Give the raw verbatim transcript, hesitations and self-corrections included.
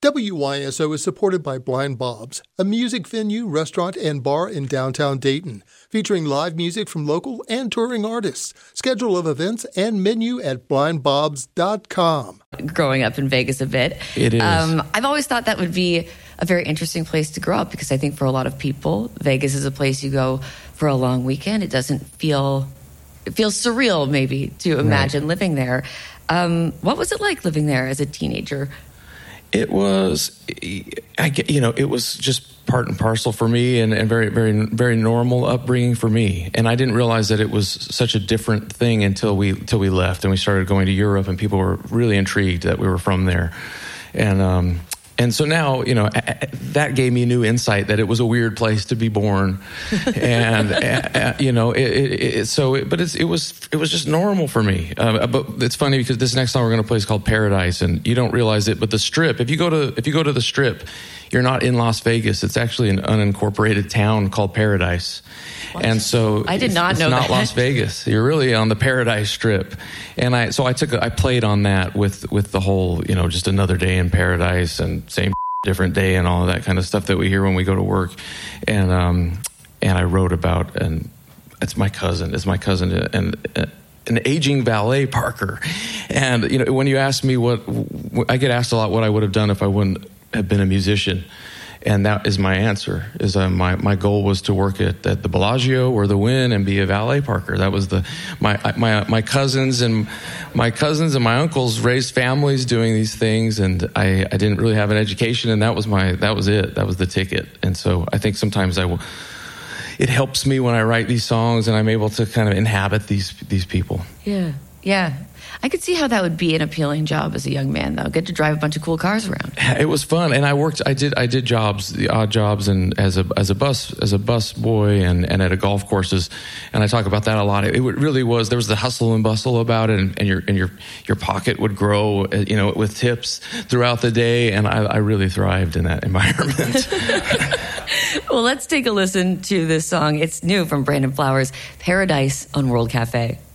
W Y S O is supported by Blind Bob's, a music venue, restaurant, and bar in downtown Dayton, featuring live music from local and touring artists. Schedule of events and menu at blind bobs dot com. Growing up in Vegas a bit. It is. Um, I've always thought that would be a very interesting place to grow up because I think for a lot of people, Vegas is a place you go for a long weekend. It doesn't feel, it feels surreal maybe to imagine right. living there. Um, what was it like living there as a teenager? It was, I get, you know, it was just part and parcel for me, and, and very, very, very normal upbringing for me. And I didn't realize that it was such a different thing until we, until we left and we started going to Europe, and people were really intrigued that we were from there. And, um, and so now, you know, that gave me new insight that it was a weird place to be born, and uh, you know, it, it, it, so. It, but it's, it was it was just normal for me. Uh, but it's funny because this next song we're going to play is called Paradise, and you don't realize it, but the Strip. If you go to if you go to the Strip, you're not in Las Vegas. It's actually an unincorporated town called Paradise. What? And so I did not it's know not that. Las Vegas. You're really on the Paradise Strip. And I so I took a, I played on that with with the whole, you know, just another day in paradise and same different day and all of that kind of stuff that we hear when we go to work. And um and I wrote about, and it's my cousin, it's my cousin and uh, an aging valet parker. And you know, when you ask me what I get asked a lot what I would have done if I wouldn't have been a musician. And that is my answer. Is uh, my my goal was to work at, at the Bellagio or the Wynn and be a valet parker. That was the my my my cousins and my cousins and my uncles raised families doing these things, and I, I didn't really have an education, and that was my that was it. That was the ticket. And so I think sometimes I will. It helps me when I write these songs, and I'm able to kind of inhabit these these people. Yeah, yeah. I could see how that would be an appealing job as a young man, though. Get to drive a bunch of cool cars around. It was fun, and I worked. I did. I did jobs, the odd jobs, and as a as a bus as a bus boy, and, and at a golf courses, and I talk about that a lot. It, it really was. There was the hustle and bustle about it, and, and your and your your pocket would grow, you know, with tips throughout the day, and I, I really thrived in that environment. Well, let's take a listen to this song. It's new from Brandon Flowers, "Paradise" on World Cafe.